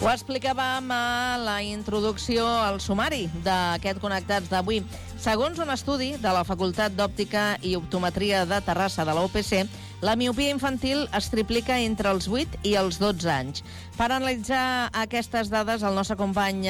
Ho explicàvem a la introducció al sumari d'aquest Connectats d'avui. Segons un estudi de la Facultat d'Òptica i Optometria de Terrassa de la UPC, la miopia infantil es triplica entre els 8 i els 12 anys. Per analitzar aquestes dades, el nostre company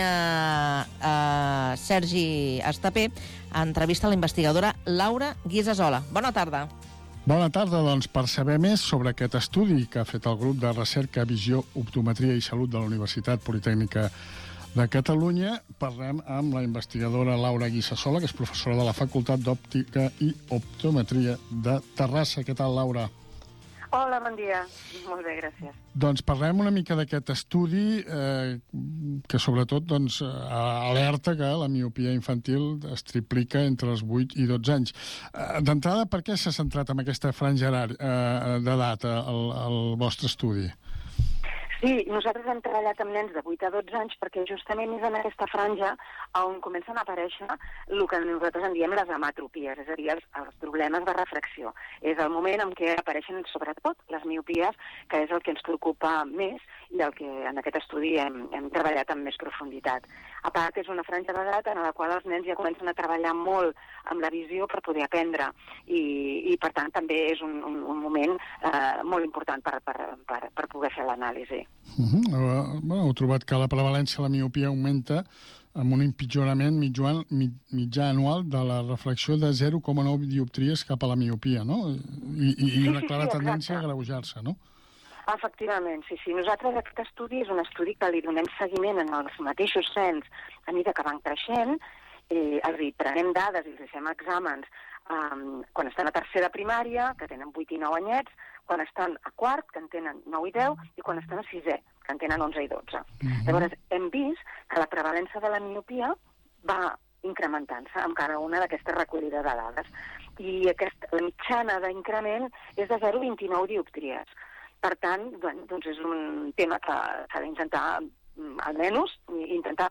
Sergi Estapé entrevista la investigadora Laura Guisasola. Bona tarda. Bona tarda, doncs, per saber més sobre aquest estudi que ha fet el grup de recerca Visió, Optometria i Salut de la Universitat Politècnica de Catalunya, parlem amb la investigadora Laura Guisasola, que és professora de la Facultat d'Òptica i Optometria de Terrassa. Què tal, Laura? Hola, bon dia. Molt bé, gràcies. Doncs parlem una mica d'aquest estudi que sobretot alerta que la miopia infantil es triplica entre els 8 i 12 anys. D'entrada, per què s'ha centrat en aquesta franja d'edat el vostre estudi? Sí, nosaltres hem treballat amb nens de 8 a 12 anys perquè justament és en aquesta franja on comencen a aparèixer el que nosaltres en diem les hematropies, és a dir, els problemes de refracció. És el moment en què apareixen sobretot les miopies, que és el que ens preocupa més i el que en aquest estudi hem treballat amb més profunditat. A part, és una franja d'edat en la qual els nens ja comencen a treballar molt amb la visió per poder aprendre i per tant, també és un moment molt important per poder fer l'anàlisi. Heu trobat que la prevalència de la miopia augmenta amb un empitjorament mitjà anual de la refracció de 0,9 dioptries cap a la miopia, no? I una clara tendència a agreujar-se, no? Efectivament, sí. Nosaltres aquest estudi és un estudi que li donem seguiment en els mateixos nens a mesura que van creixent, els hi prenem dades i els fem exàmens quan estan a tercera primària, que tenen 8 i 9 anyets, quan estan a quart, que en tenen 9 i 10, i quan estan a sisè, que en tenen 11 i 12. Llavors, hem vist que la prevalença de la miopia va incrementant-se amb cada una d'aquestes recollides de dades. I la mitjana d'increment és de 0,29 dioptries. Per tant, doncs és un tema que s'ha d'intentar, almenys, intentar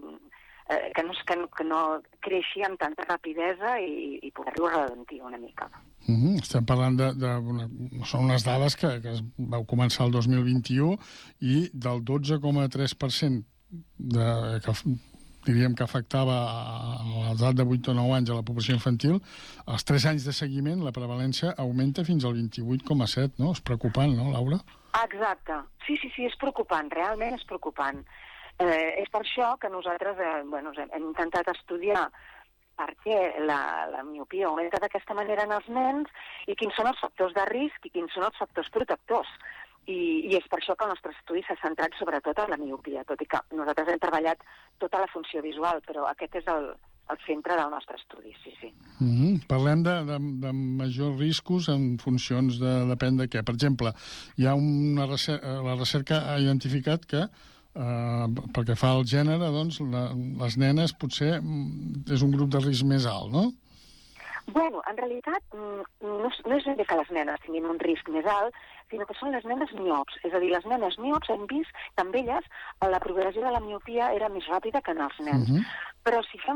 que no creixi amb tanta rapidesa i poder-ho ralentir una mica. Estem parlant són unes dades que vau començar el 2021 i del 12,3% que diríem que afectava a l'edat de 8 o 9 anys a la població infantil, als 3 anys de seguiment la prevalència augmenta fins al 28,7%, no? És preocupant, no, Laura? Exacte. Sí, és preocupant, realment és preocupant. És per això que nosaltres hem intentat estudiar per què la miopia augmenta d'aquesta manera en els nens i quins són els factors de risc i quins són els factors protectors. I és per això que el nostre estudi s'ha centrat sobretot en la miopia, tot i que nosaltres hem treballat tota la funció visual, però aquest és el centre del nostre estudi, sí. Parlem de majors riscos en funcions depèn de què. Per exemple, hi ha la recerca ha identificat que pel que fa al gènere, doncs, les nenes potser és un grup de risc més alt, no? Bueno, en realitat no és ben bé que les nenes tinguin un risc més alt, sinó que són les nenes miops. És a dir, les nenes miops hem vist que amb elles la progressió de la miopia era més ràpida que en els nens. Però si fem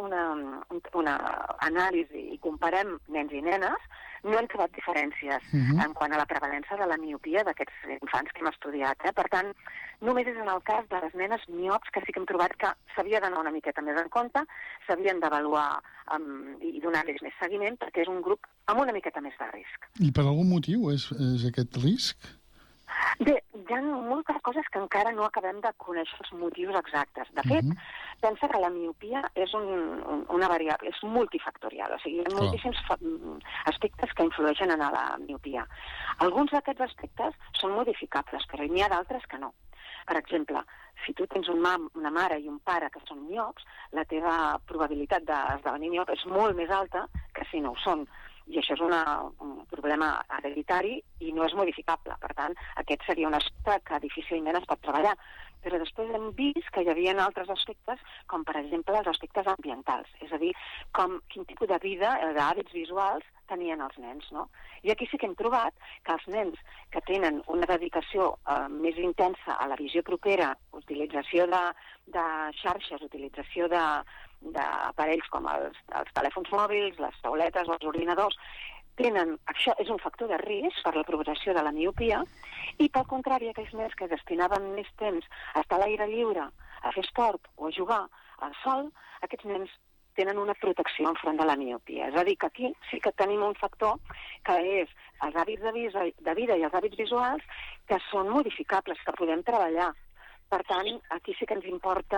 una anàlisi i comparem nens i nenes, no hem trobat diferències en quant a la prevalença de la miopia d'aquests infants que hem estudiat. Per tant, només és en el cas de les nenes miops que sí que hem trobat que s'havia d'anar una miqueta més en compte, s'havien d'avaluar i donar-los més seguiment, perquè és un grup amb una miqueta més de risc. I per algun motiu és aquest risc? Bé, hi ha moltes coses que encara no acabem de conèixer els motius exactes. De fet, pensa que la miopia és una variable, és multifactorial, o sigui, hi ha moltíssims aspectes que influeixen en la miopia. Alguns d'aquests aspectes són modificables, però n'hi ha d'altres que no. Per exemple, si tu tens una mare i un pare que són miops, la teva probabilitat d'esdevenir miop és molt més alta que si no ho són. I això és un problema hereditari i no és modificable. Per tant, aquest seria un aspecte que difícilment es pot treballar. Però després hem vist que hi havia altres aspectes, com per exemple els aspectes ambientals, és a dir, quin tipus de vida, d'hàbits visuals tenien els nens, no? I aquí sí que hem trobat que els nens que tenen una dedicació més intensa a la visió propera, utilització de xarxes, utilització d'aparells com els telèfons mòbils, les tauletes o els ordinadors, això és un factor de risc per la progressió de la miopia, i pel contrari, aquells nens que destinaven més temps a estar a l'aire lliure, a fer esport o a jugar al sol, aquests nens tenen una protecció enfront de la miopia. És a dir, que aquí sí que tenim un factor que és els hàbits de vida i els hàbits visuals que són modificables, que podem treballar. Per tant, aquí sí que ens importa...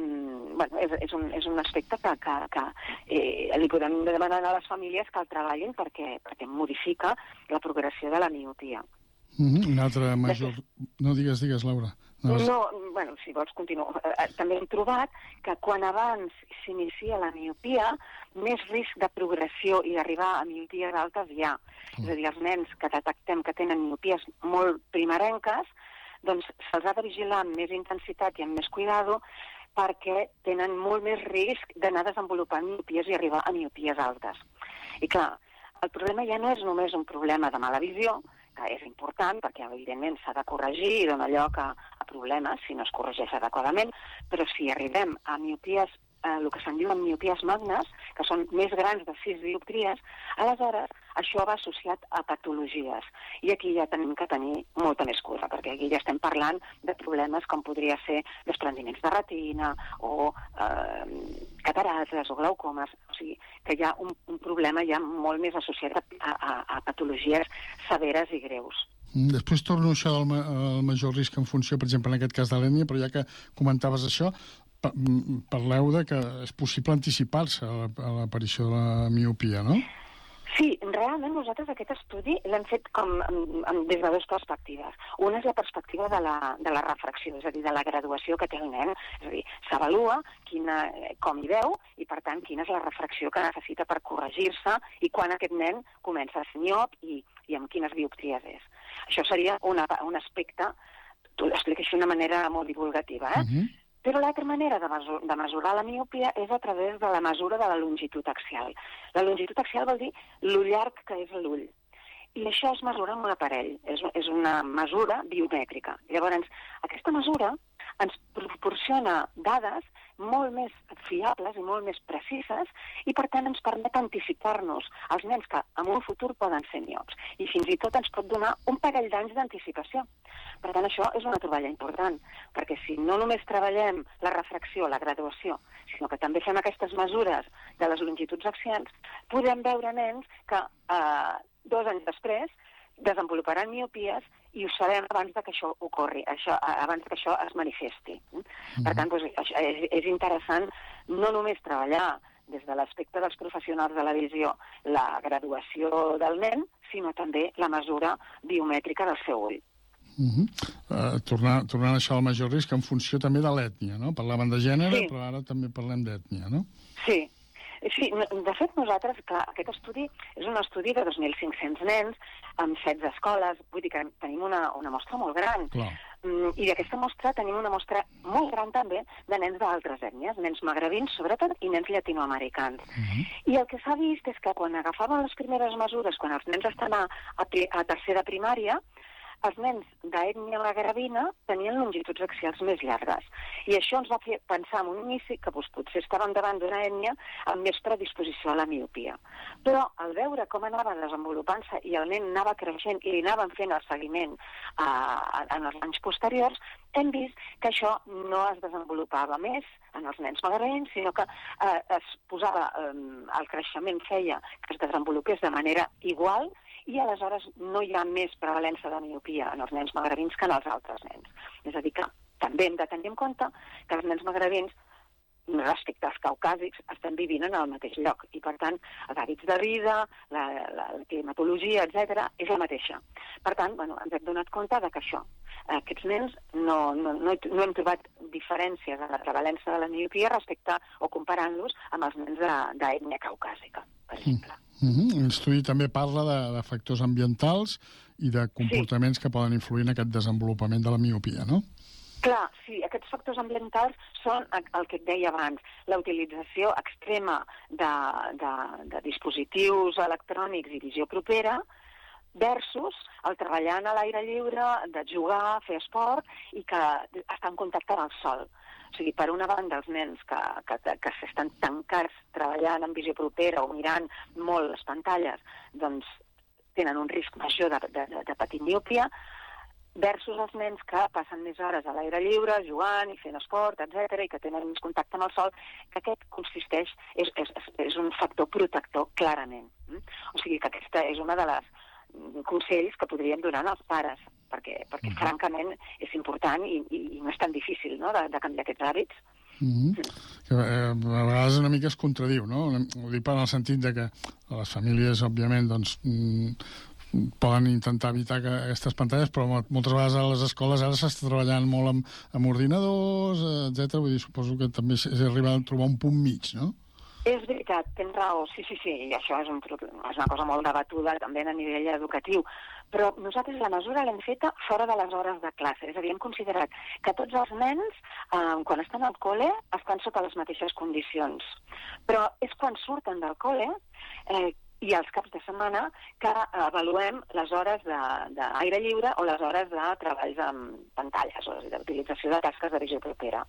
és un aspecte que li podem demanar a les famílies que el treballin perquè modifica la progressió de la miopia. Un altre major... No, digues, Laura. Si vols continuo. També hem trobat que quan abans s'inicia la miopia, més risc de progressió i d'arribar a miopies altes hi ha. És a dir, els nens que detectem que tenen miopies molt primerenques, doncs se'ls ha de vigilar amb més intensitat i amb més cuidado perquè tenen molt més risc d'anar desenvolupant miopies i arribar a miopies altes. I clar, el problema ja no és només un problema de mala visió, que és important perquè evidentment s'ha de corregir i dona lloc a problemes si no es corregeix adequadament, però si arribem a miopies, el que se'n diuen miopies magnes, que són més grans de 6 dioptries, aleshores això va associat a patologies. I aquí ja tenim que tenir molta més cura, perquè aquí ja estem parlant de problemes com podria ser desprendiments de retina o catarates o glaucomes, o sigui que hi ha un problema ja molt més associat a patologies severes i greus. Després torno a això del major risc en funció, per exemple, en aquest cas de l'ètnia, però ja que comentaves això, parleu de que és possible anticipar-se a l'aparició de la miopia, no? Sí, realment nosaltres aquest estudi l'hem fet des de dues perspectives. Una és la perspectiva de la refracció, és a dir, de la graduació que té el nen. És a dir, s'avalua com hi veu i, per tant, quina és la refracció que necessita per corregir-se i quan aquest nen comença a ser miop i amb quines dioptries és. Això seria un aspecte, t'ho explico així d'una manera molt divulgativa, Però l'altra manera de mesurar la miopia és a través de la mesura de la longitud axial. La longitud axial vol dir lo llarg que és l'ull. I això es mesura amb un aparell. És una mesura biomètrica. Llavors, aquesta mesura ens proporciona dades molt més fiables i molt més precises i, per tant, ens permet anticipar-nos als nens que en un futur poden ser miops. I fins i tot ens pot donar un parell d'anys d'anticipació. Per tant, això és una troballa important, perquè si no només treballem la refracció, la graduació, sinó que també fem aquestes mesures de les longituds axials, podem veure nens que 2 anys després desenvoluparan miopies i ho sabem abans que això ocorri, abans que això es manifesti. Per tant, és interessant no només treballar des de l'aspecte dels professionals de la visió la graduació del nen, sinó també la mesura biomètrica del seu ull. Tornant a això al major risc, en funció també de l'ètnia, no? Parlàvem de gènere, però ara també parlem d'ètnia, no? Sí. Sí, de fet, nosaltres, clar, aquest estudi és un estudi de 2.500 nens amb 16 escoles, vull dir que tenim una mostra molt gran. Clar. I d'aquesta mostra tenim una mostra molt gran també de nens d'altres ètnies, nens magrebins sobretot i nens llatinoamericans. I el que s'ha vist és que quan agafaven les primeres mesures, quan els nens estan a tercer de primària, els nens d'ètnia magrebina tenien longituds axials més llargues. I això ens va fer pensar en un inici que potser estàvem davant d'una ètnia amb més predisposició a la miopia. Però al veure com anava desenvolupant-se i el nen anava creixent i li anaven fent el seguiment en els anys posteriors, hem vist que això no es desenvolupava més en els nens magrebins, sinó que es posava, el creixement feia que es desenvolupés de manera igual i aleshores no hi ha més prevalença de miopia en els nens magrebins que en els altres nens. És a dir, que també hem de tenir en compte que els nens magrebins, respecte als caucàsics, estan vivint en el mateix lloc i, per tant, els hàbits de vida, la climatologia, etc., és la mateixa. Per tant, ens hem donat compte que això, aquests nens no hem trobat diferències en la prevalença de la miopia respecte o comparant-los amb els nens d'ètnia caucàsica, per exemple. L'estudi també parla de factors ambientals i de comportaments que poden influir en aquest desenvolupament de la miopia, no? Clar, sí, aquests factors ambientals són el que et deia abans, la utilització extrema de dispositius electrònics i visió propera versus el treballar a l'aire lliure, de jugar, fer esport i que estar en contacte amb el sol. O sigui, per una banda, els nens que s'estan tancats treballant en visió propera o mirant molt les pantalles, doncs tenen un risc major de patir miopia, versus els nens que passen més hores a l'aire lliure, jugant i fent esport, etc., i que tenen més contacte amb el sol, que aquest consisteix, és un factor protector, clarament. O sigui que aquesta és una de les consells que podríem donar als pares, perquè francament és important i no és tan difícil, no?, de canviar aquests hàbits. Que a vegades una mica es contradiu, no? Ho dic en el sentit de que les famílies, òbviament, doncs, poden intentar evitar aquestes pantalles, però moltes vegades a les escoles ara s'està treballant molt amb ordinadors, etc. Vull dir, suposo que també és arribar a trobar un punt mig, no? És veritat, tens raó, sí, i això és una cosa molt debatuda també a nivell educatiu, però nosaltres la mesura l'hem feta fora de les hores de classe, és a dir, hem considerat que tots els nens, quan estan al col·le, estan sota les mateixes condicions, però és quan surten del col·le i els caps de setmana que avaluem les hores d'aire lliure o les hores de treballs amb pantalles o d'utilització de tasques de visió propera.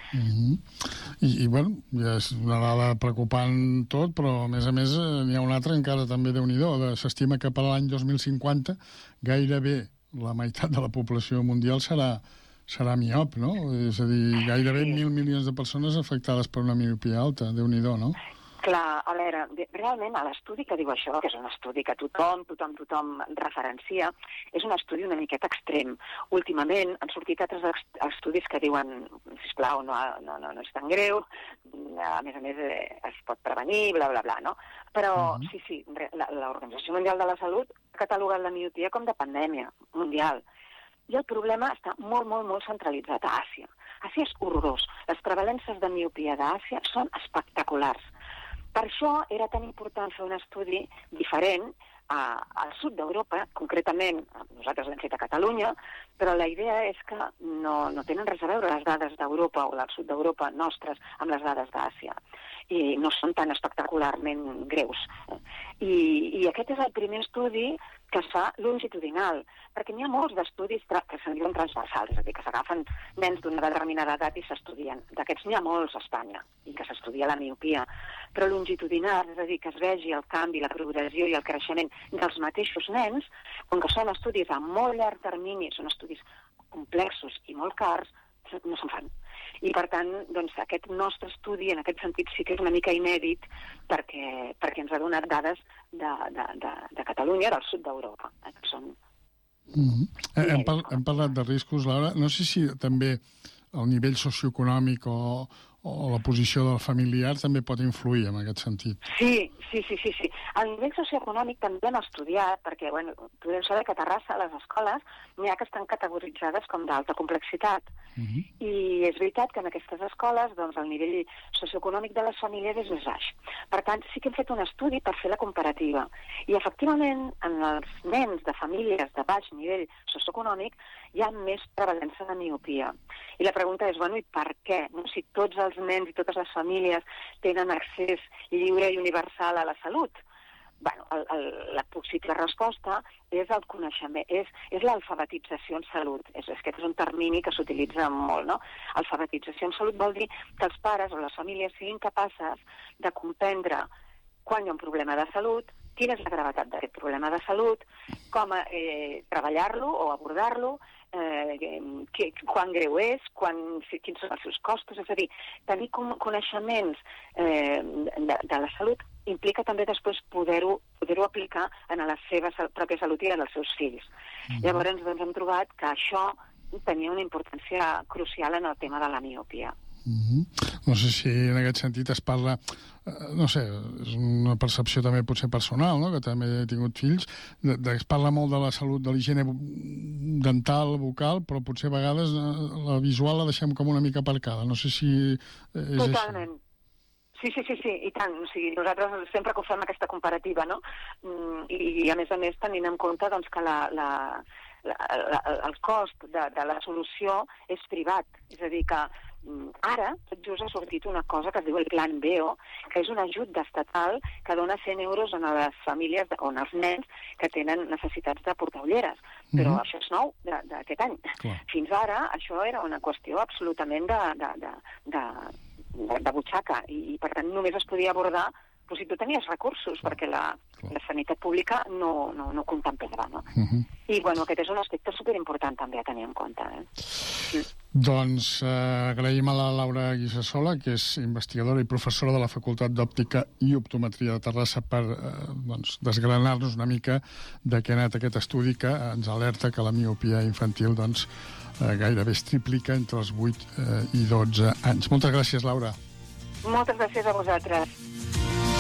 I bueno, ja és una dada preocupant tot, però a més n'hi ha una altra encara també Déu-n'hi-do. S'estima que per l'any 2050 gairebé la meitat de la població mundial serà miop, no? És a dir, gairebé 1.000 milions de persones afectades per una miopia alta. Déu-n'hi-do, no? Clar, a veure, realment l'estudi que diu això, que és un estudi que tothom referencia, és un estudi una miqueta extrem. Últimament han sortit altres estudis que diuen, sisplau, no és tan greu, a més es pot prevenir, bla, bla, bla, no? Però sí, l'Organització Mundial de la Salut ha catalogat la miopia com de pandèmia mundial. I el problema està molt, molt, molt centralitzat a Àsia. Àsia és horrorós. Les prevalències de miopia d'Àsia són espectaculars. Per això era tan important fer un estudi diferent al sud d'Europa, concretament, nosaltres l'hem fet a Catalunya, però la idea és que no tenen res a veure les dades d'Europa o del sud d'Europa nostres amb les dades d'Àsia, i no són tan espectacularment greus. I aquest és el primer estudi que es fa longitudinal, perquè n'hi ha molts d'estudis que se'n diuen transversals, és a dir, que s'agafen nens d'una determinada edat i s'estudien. D'aquests n'hi ha molts a Espanya, i que s'estudia la miopia. Però longitudinal, és a dir, que es vegi el canvi, la progressió i el creixement dels mateixos nens, com que són estudis a molt llarg termini, són estudis complexos i molt cars, no se'n fan. I, per tant, doncs, aquest nostre estudi, en aquest sentit, sí que és una mica inèdit perquè ens ha donat dades de Catalunya, del sud d'Europa. Hem parlat de riscos, Laura. No sé si també el nivell socioeconòmic o la posició del familiar també pot influir en aquest sentit. Sí. El nivell socioeconòmic també l'hem estudiat, perquè, bueno, podeu saber que a Terrassa, a les escoles, n'hi ha que estan categoritzades com d'alta complexitat. I és veritat que en aquestes escoles, doncs, el nivell socioeconòmic de les famílies és més baix. Per tant, sí que hem fet un estudi per fer la comparativa. I, efectivament, en els nens de famílies de baix nivell socioeconòmic hi ha més prevalència de miopia. I la pregunta és, bueno, i per què? No? Si tots els nens i totes les famílies tenen accés lliure i universal a la salut. Bueno, la possible resposta és el coneixement, és l'alfabetització en salut. Aquest és un termini que s'utilitza molt, no? Alfabetització en salut vol dir que els pares o les famílies siguin capaces de comprendre quan hi ha un problema de salut, quina és la gravetat d'aquest problema de salut, com treballar-lo o abordar-lo, quan greu és, quins són els seus costos, és a dir, tenir coneixements de la salut implica també després poder-ho aplicar en la seva pròpia salut i en els seus fills. Llavors doncs, hem trobat que això tenia una importància crucial en el tema de la miopia. No sé si en aquest sentit es parla, no sé, és una percepció també potser personal, no?, que també he tingut fills, es parla molt de la salut, de l'higiene dental, bucal, però potser a vegades la visual la deixem com una mica aparcada. No sé si és totalment. Sí, i tant. O sigui, nosaltres sempre que fem aquesta comparativa, no? I a més tenint en compte doncs, que el cost de la solució és privat. És a dir, que ara tot just ha sortit una cosa que es diu el Plan BEO, que és un ajut estatal que dona 100 euros a les famílies o als nens que tenen necessitats de portar ulleres. Però això és nou d'aquest any. Fins ara això era una qüestió absolutament de butxaca i per tant només es podia abordar si tu tenies recursos, perquè la sanitat pública no contemplava, no? I, bueno, aquest és un aspecte superimportant també a tenir en compte, Doncs agraïm a la Laura Guisassola, que és investigadora i professora de la Facultat d'Òptica i Optometria de Terrassa, per desgranar-nos una mica de què ha anat aquest estudi que ens alerta que la miopia infantil gairebé es triplica entre els 8 i 12 anys. Moltes gràcies, Laura. Moltes gràcies a vosaltres.